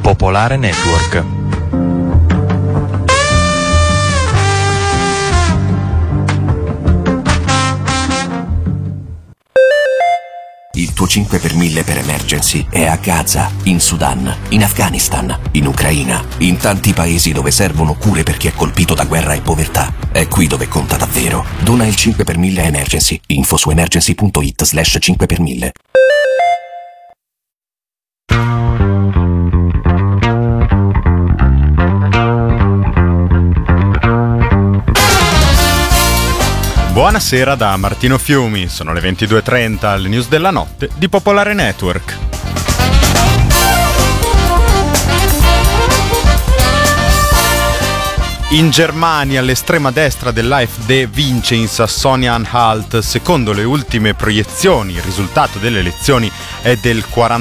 Popolare Network. Il tuo 5 per 1000 per Emergency è a Gaza, in Sudan, in Afghanistan, in Ucraina, in tanti paesi dove servono cure per chi è colpito da guerra e povertà. È qui dove conta davvero. Dona il 5 per 1000 Emergency. Info su emergency.it/5 per 1000. Buonasera da Martino Fiumi, sono le 22:30, le news della notte di Popolare Network. In Germania l'estrema destra dell'AfD vince in Sassonia-Anhalt. Secondo le ultime proiezioni il risultato delle elezioni è del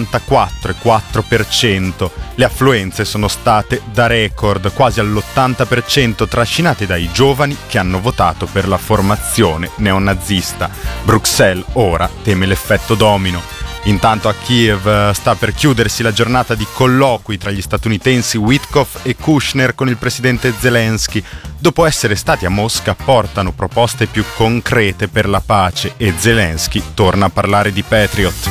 44,4%. Le affluenze sono state da record, quasi all'80%, trascinate dai giovani che hanno votato per la formazione neonazista. Bruxelles ora teme l'effetto domino. Intanto a Kiev sta per chiudersi la giornata di colloqui tra gli statunitensi Witkoff e Kushner con il presidente Zelensky. Dopo essere stati a Mosca portano proposte più concrete per la pace e Zelensky torna a parlare di Patriot.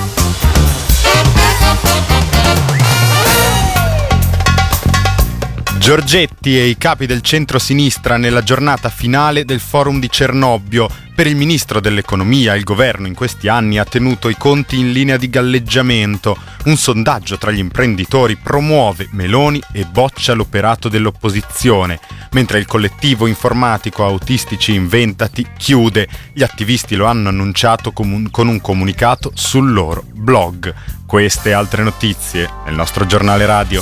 Giorgetti e i capi del centro-sinistra nella giornata finale del forum di Cernobbio. Per il ministro dell'economia, il governo in questi anni ha tenuto i conti in linea di galleggiamento. Un sondaggio tra gli imprenditori promuove Meloni e boccia l'operato dell'opposizione, mentre il collettivo informatico Autistici Inventati chiude. Gli attivisti lo hanno annunciato con un comunicato sul loro blog. Queste e altre notizie nel nostro giornale radio.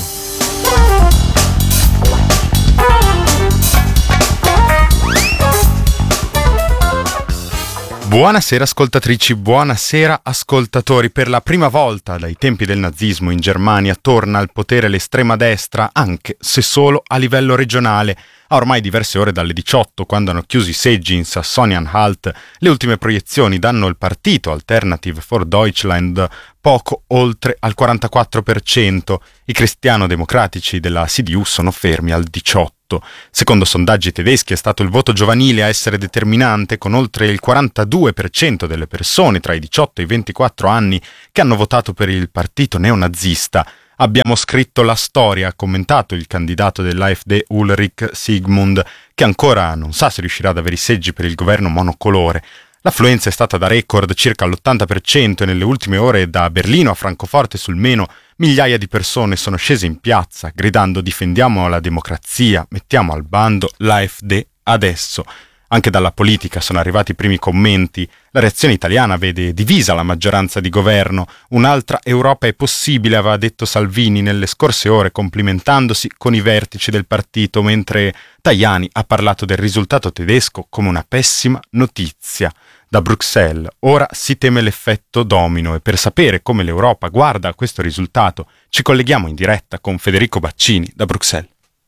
Buonasera ascoltatrici, buonasera ascoltatori. Per la prima volta dai tempi del nazismo in Germania torna al potere l'estrema destra, anche se solo a livello regionale. A ormai diverse ore dalle 18, quando hanno chiuso i seggi in Sassonia-Anhalt, le ultime proiezioni danno il partito Alternative for Deutschland poco oltre al 44%. I cristiano-democratici della CDU sono fermi al 18%. Secondo sondaggi tedeschi è stato il voto giovanile a essere determinante, con oltre il 42% delle persone tra i 18 e i 24 anni che hanno votato per il partito neonazista. Abbiamo scritto la storia, ha commentato il candidato dell'AfD Ulrich Siegmund, che ancora non sa se riuscirà ad avere i seggi per il governo monocolore. L'affluenza è stata da record, circa l'80%, e nelle ultime ore da Berlino a Francoforte sul Meno migliaia di persone sono scese in piazza gridando «Difendiamo la democrazia, mettiamo al bando l'AfD adesso». Anche dalla politica sono arrivati i primi commenti. La reazione italiana vede divisa la maggioranza di governo. Un'altra Europa è possibile, aveva detto Salvini nelle scorse ore, complimentandosi con i vertici del partito, mentre Tajani ha parlato del risultato tedesco come una pessima notizia. Da Bruxelles ora si teme l'effetto domino, e per sapere come l'Europa guarda a questo risultato ci colleghiamo in diretta con Federico Baccini da Bruxelles.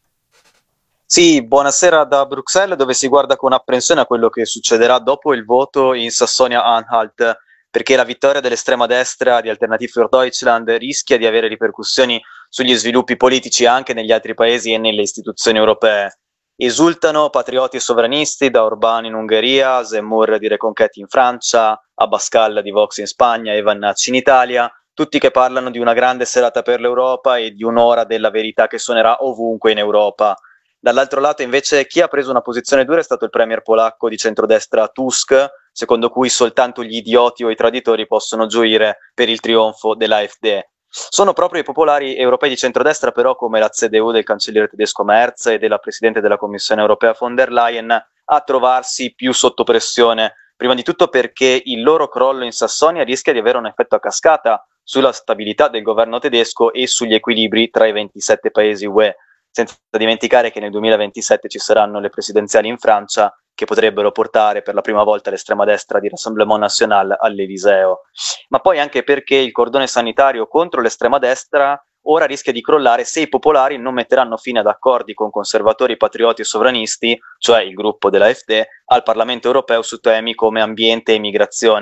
Sì, buonasera da Bruxelles, dove si guarda con apprensione a quello che succederà dopo il voto in Sassonia-Anhalt, perché la vittoria dell'estrema destra di Alternative for Deutschland rischia di avere ripercussioni sugli sviluppi politici anche negli altri paesi e nelle istituzioni europee. Esultano patrioti e sovranisti, da Orbán in Ungheria, Zemmour di Reconquête in Francia, Abascal di Vox in Spagna e Vannacci in Italia, tutti che parlano di una grande serata per l'Europa e di un'ora della verità che suonerà ovunque in Europa. Dall'altro lato invece chi ha preso una posizione dura è stato il premier polacco di centrodestra Tusk, secondo cui soltanto gli idioti o i traditori possono gioire per il trionfo dell'AfD. Sono proprio i popolari europei di centrodestra però, come la CDU del cancelliere tedesco Merz e della presidente della Commissione europea von der Leyen, a trovarsi più sotto pressione, prima di tutto perché il loro crollo in Sassonia rischia di avere un effetto a cascata sulla stabilità del governo tedesco e sugli equilibri tra i 27 paesi UE. Senza dimenticare che nel 2027 ci saranno le presidenziali in Francia, che potrebbero portare per la prima volta l'estrema destra di Rassemblement National all'Eliseo. Ma poi anche perché il cordone sanitario contro l'estrema destra ora rischia di crollare se i popolari non metteranno fine ad accordi con conservatori, patrioti e sovranisti, cioè il gruppo dell'AfD, al Parlamento europeo su temi come ambiente e immigrazione.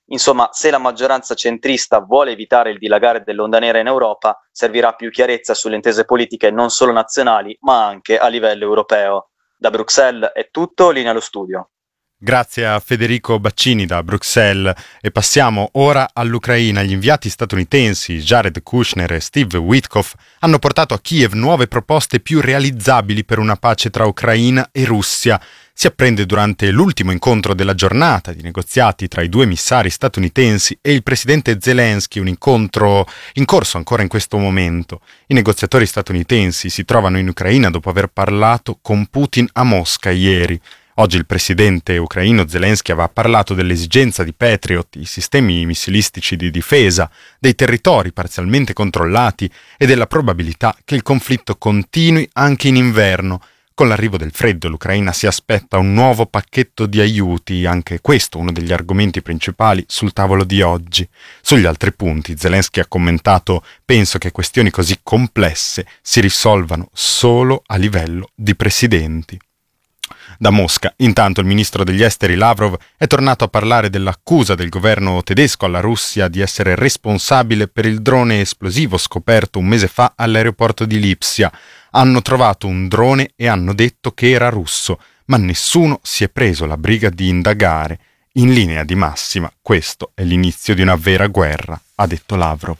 Insomma, se la maggioranza centrista vuole evitare il dilagare dell'onda nera in Europa, servirà più chiarezza sulle intese politiche non solo nazionali, ma anche a livello europeo. Da Bruxelles è tutto, linea allo studio. Grazie a Federico Baccini da Bruxelles e passiamo ora all'Ucraina. Gli inviati statunitensi Jared Kushner e Steve Witkoff hanno portato a Kiev nuove proposte più realizzabili per una pace tra Ucraina e Russia. Si apprende durante l'ultimo incontro della giornata di negoziati tra i due emissari statunitensi e il presidente Zelensky, un incontro in corso ancora in questo momento. I negoziatori statunitensi si trovano in Ucraina dopo aver parlato con Putin a Mosca ieri. Oggi il presidente ucraino Zelensky aveva parlato dell'esigenza di Patriot, i sistemi missilistici di difesa, dei territori parzialmente controllati e della probabilità che il conflitto continui anche in inverno. Con l'arrivo del freddo l'Ucraina si aspetta un nuovo pacchetto di aiuti, anche questo uno degli argomenti principali sul tavolo di oggi. Sugli altri punti Zelensky ha commentato: penso che questioni così complesse si risolvano solo a livello di presidenti. Da Mosca, intanto, il ministro degli esteri Lavrov è tornato a parlare dell'accusa del governo tedesco alla Russia di essere responsabile per il drone esplosivo scoperto un mese fa all'aeroporto di Lipsia. Hanno trovato un drone e hanno detto che era russo, ma nessuno si è preso la briga di indagare. In linea di massima, questo è l'inizio di una vera guerra, ha detto Lavrov.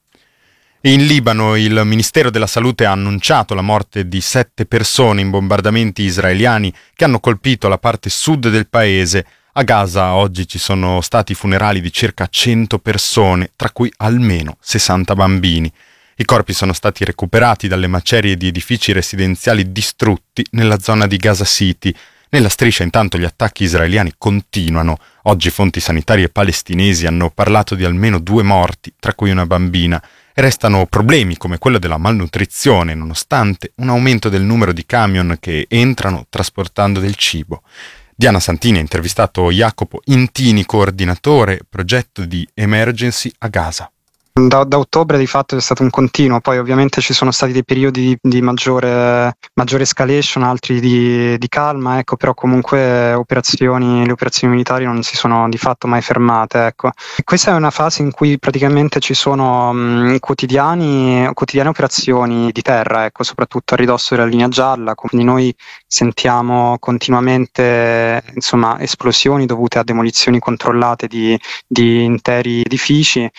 In Libano il Ministero della Salute ha annunciato la morte di 7 persone in bombardamenti israeliani che hanno colpito la parte sud del paese. A Gaza oggi ci sono stati funerali di circa 100 persone, tra cui almeno 60 bambini. I corpi sono stati recuperati dalle macerie di edifici residenziali distrutti nella zona di Gaza City. Nella striscia intanto gli attacchi israeliani continuano. Oggi fonti sanitarie palestinesi hanno parlato di almeno 2 morti, tra cui una bambina. Restano problemi come quello della malnutrizione, nonostante un aumento del numero di camion che entrano trasportando del cibo. Diana Santini ha intervistato Jacopo Intini, coordinatore progetto di Emergency a Gaza. Da ottobre di fatto è stato un continuo, poi ovviamente ci sono stati dei periodi di maggiore escalation, altri di calma, ecco, però comunque le operazioni militari non si sono di fatto mai fermate, ecco. Questa è una fase in cui praticamente ci sono quotidiane operazioni di terra, ecco, soprattutto a ridosso della linea gialla, quindi noi sentiamo continuamente esplosioni dovute a demolizioni controllate di interi edifici.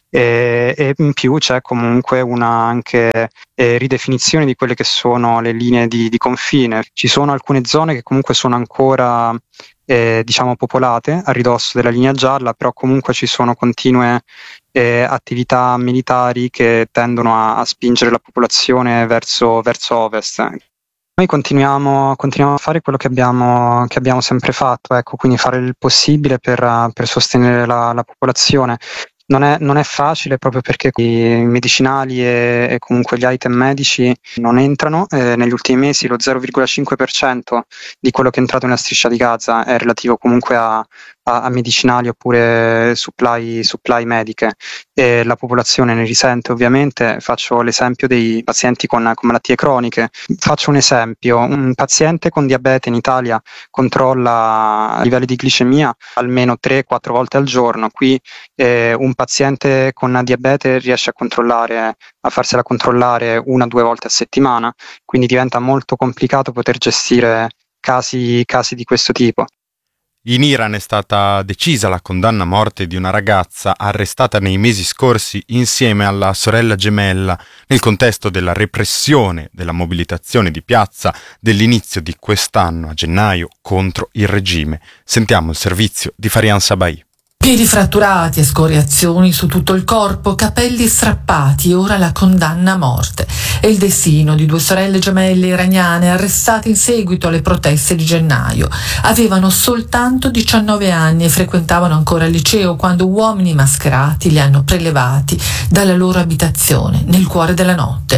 E in più c'è comunque una anche ridefinizione di quelle che sono le linee di confine. Ci sono alcune zone che comunque sono ancora popolate a ridosso della linea gialla, però comunque ci sono continue attività militari che tendono a spingere la popolazione verso ovest. Noi continuiamo a fare quello che abbiamo sempre fatto, ecco, quindi fare il possibile per sostenere la popolazione. Non è facile proprio perché i medicinali e comunque gli item medici non entrano. Negli ultimi mesi lo 0,5% di quello che è entrato nella striscia di Gaza è relativo comunque a medicinali oppure supply mediche, e la popolazione ne risente ovviamente. Faccio l'esempio dei pazienti con malattie croniche. Faccio un esempio: un paziente con diabete in Italia controlla i livelli di glicemia almeno 3-4 volte al giorno. Qui un paziente con diabete riesce a farsela controllare 1-2 volte a settimana, quindi diventa molto complicato poter gestire casi di questo tipo. In Iran è stata decisa la condanna a morte di una ragazza arrestata nei mesi scorsi insieme alla sorella gemella nel contesto della repressione della mobilitazione di piazza dell'inizio di quest'anno a gennaio contro il regime. Sentiamo il servizio di Farian Sabai. Piedi fratturati, escoriazioni su tutto il corpo, capelli strappati, ora la condanna a morte. È il destino di 2 sorelle gemelle iraniane arrestate in seguito alle proteste di gennaio. Avevano soltanto 19 anni e frequentavano ancora il liceo quando uomini mascherati li hanno prelevati dalla loro abitazione nel cuore della notte.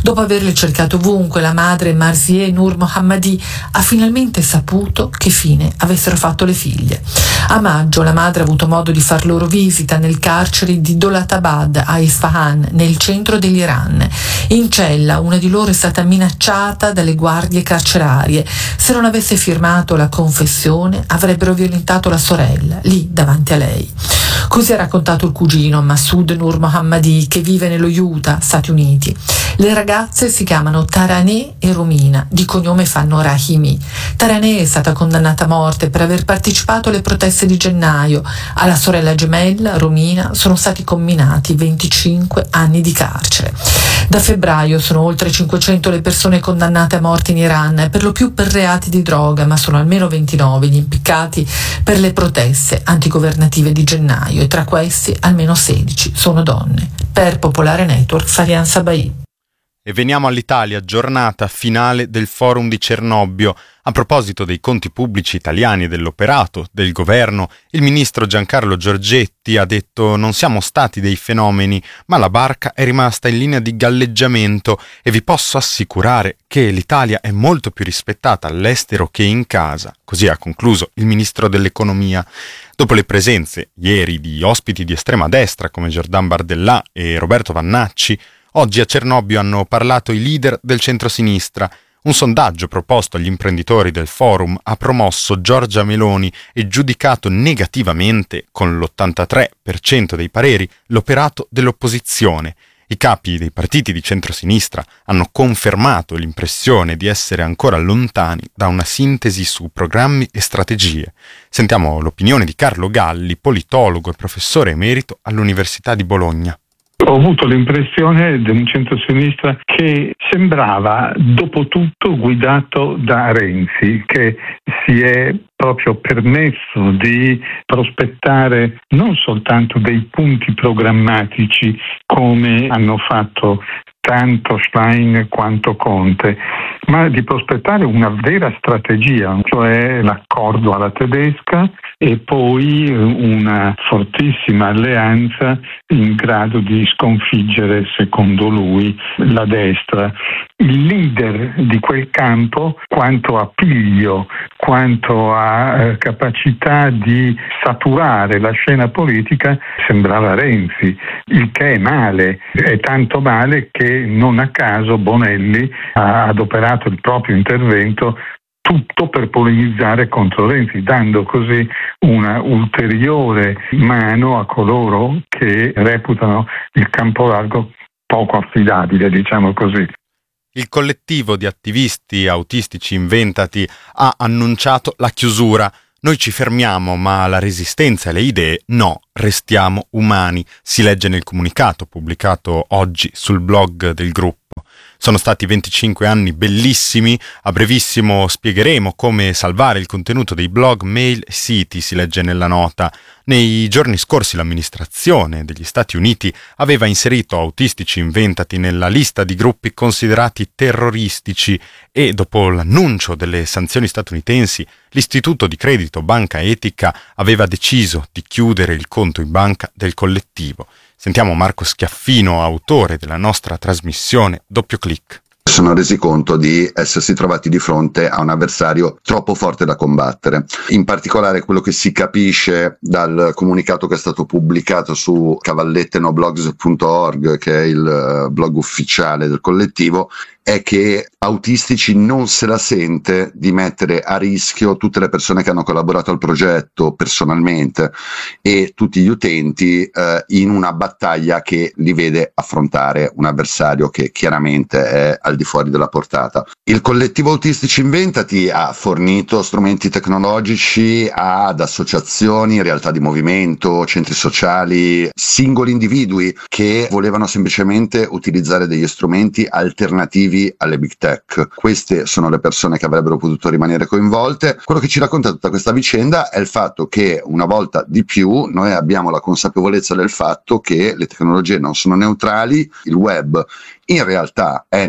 Dopo averle cercato ovunque, la madre Marzieh Nur Mohammadi ha finalmente saputo che fine avessero fatto le figlie. A maggio la madre ha avuto modo di far loro visita nel carcere di Dolatabad a Isfahan, nel centro dell'Iran. In cella una di loro è stata minacciata dalle guardie carcerarie. Se non avesse firmato la confessione avrebbero violentato la sorella, lì davanti a lei. Così ha raccontato il cugino Massoud Nur Mohammadi, che vive nello Utah, Stati Uniti. Le ragazze si chiamano Taraneh e Romina, di cognome fanno Rahimi. Taraneh è stata condannata a morte per aver partecipato alle proteste di gennaio. Alla sorella gemella, Romina, sono stati comminati 25 anni di carcere. Da febbraio sono oltre 500 le persone condannate a morte in Iran, per lo più per reati di droga, ma sono almeno 29 gli impiccati per le proteste antigovernative di gennaio, e tra questi almeno 16 sono donne. Per Popolare Network, Farian Sabai. E veniamo all'Italia, giornata finale del Forum di Cernobbio. A proposito dei conti pubblici italiani e dell'operato del governo, il ministro Giancarlo Giorgetti ha detto: non siamo stati dei fenomeni, ma la barca è rimasta in linea di galleggiamento e vi posso assicurare che l'Italia è molto più rispettata all'estero che in casa. Così ha concluso il ministro dell'economia. Dopo le presenze ieri di ospiti di estrema destra come Jordan Bardella e Roberto Vannacci, oggi a Cernobbio hanno parlato i leader del centro-sinistra. Un sondaggio proposto agli imprenditori del forum ha promosso Giorgia Meloni e giudicato negativamente, con l'83% dei pareri, l'operato dell'opposizione. I capi dei partiti di centro-sinistra hanno confermato l'impressione di essere ancora lontani da una sintesi su programmi e strategie. Sentiamo l'opinione di Carlo Galli, politologo e professore emerito all'Università di Bologna. Ho avuto l'impressione di un centro-sinistra che sembrava, dopo tutto, guidato da Renzi, che si è proprio permesso di prospettare non soltanto dei punti programmatici come hanno fatto tanto Schlein quanto Conte, ma di prospettare una vera strategia, cioè l'accordo alla tedesca e poi una fortissima alleanza in grado di sconfiggere, secondo lui, la destra. Il leader di quel campo, quanto a piglio, quanto a capacità di saturare la scena politica, sembrava Renzi, il che è male, è tanto male che non a caso Bonelli ha adoperato il proprio intervento tutto per polemizzare contro Renzi, dando così una ulteriore mano a coloro che reputano il campo largo poco affidabile, diciamo così. Il collettivo di attivisti autistici inventati ha annunciato la chiusura. Noi ci fermiamo, ma la resistenza e le idee no, restiamo umani, si legge nel comunicato pubblicato oggi sul blog del gruppo. Sono stati 25 anni bellissimi, a brevissimo spiegheremo come salvare il contenuto dei blog, mail e siti, si legge nella nota. Nei giorni scorsi l'amministrazione degli Stati Uniti aveva inserito autistici inventati nella lista di gruppi considerati terroristici e dopo l'annuncio delle sanzioni statunitensi l'istituto di credito Banca Etica aveva deciso di chiudere il conto in banca del collettivo. Sentiamo Marco Schiaffino, autore della nostra trasmissione Doppio Clic. Sono resi conto di essersi trovati di fronte a un avversario troppo forte da combattere. In particolare quello che si capisce dal comunicato che è stato pubblicato su cavallettenoblogs.org, che è il blog ufficiale del collettivo, è che Autistici non se la sente di mettere a rischio tutte le persone che hanno collaborato al progetto personalmente e tutti gli utenti in una battaglia che li vede affrontare un avversario che chiaramente è al di fuori della portata. Il collettivo Autistici Inventati ha fornito strumenti tecnologici ad associazioni, realtà di movimento, centri sociali, singoli individui che volevano semplicemente utilizzare degli strumenti alternativi alle big tech. Queste sono le persone che avrebbero potuto rimanere coinvolte. Quello che ci racconta tutta questa vicenda è il fatto che una volta di più noi abbiamo la consapevolezza del fatto che le tecnologie non sono neutrali, il web in realtà è nelle mani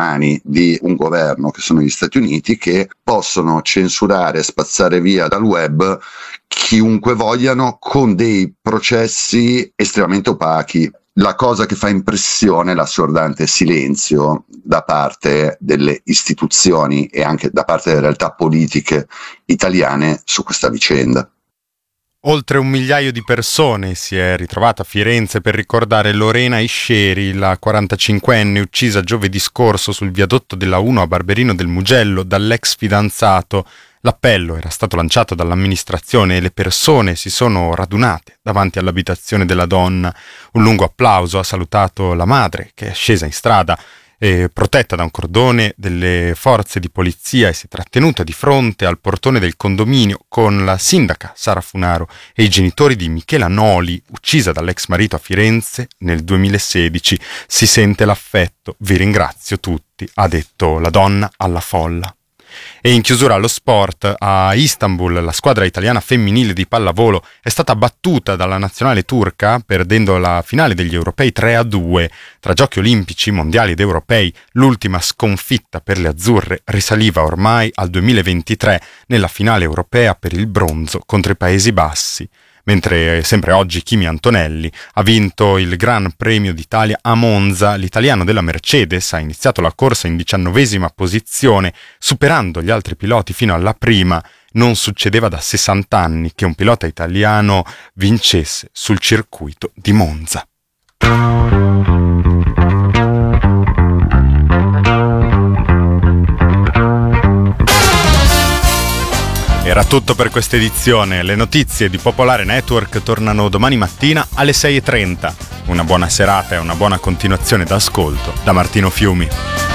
mani di un governo, che sono gli Stati Uniti, che possono censurare, spazzare via dal web chiunque vogliano con dei processi estremamente opachi. La cosa che fa impressione è l'assordante silenzio da parte delle istituzioni e anche da parte delle realtà politiche italiane su questa vicenda. Oltre 1 migliaio di persone si è ritrovata a Firenze per ricordare Lorena Isceri, la 45enne uccisa giovedì scorso sul viadotto della 1 a Barberino del Mugello dall'ex fidanzato. L'appello era stato lanciato dall'amministrazione e le persone si sono radunate davanti all'abitazione della donna. Un lungo applauso ha salutato la madre, che è scesa in strada protetta da un cordone delle forze di polizia, e si è trattenuta di fronte al portone del condominio con la sindaca Sara Funaro e i genitori di Michela Noli, uccisa dall'ex marito a Firenze nel 2016. Si sente l'affetto, vi ringrazio tutti, ha detto la donna alla folla. E in chiusura allo sport, a Istanbul la squadra italiana femminile di pallavolo è stata battuta dalla nazionale turca, perdendo la finale degli europei 3-2. Tra giochi olimpici, mondiali ed europei, l'ultima sconfitta per le azzurre risaliva ormai al 2023 nella finale europea per il bronzo contro i Paesi Bassi. Mentre sempre oggi Kimi Antonelli ha vinto il Gran Premio d'Italia a Monza, l'italiano della Mercedes ha iniziato la corsa in 19ª posizione, superando gli altri piloti fino alla prima. Non succedeva da 60 anni che un pilota italiano vincesse sul circuito di Monza. Era tutto per questa edizione. Le notizie di Popolare Network tornano domani mattina alle 6:30. Una buona serata e una buona continuazione d'ascolto da Martino Fiumi.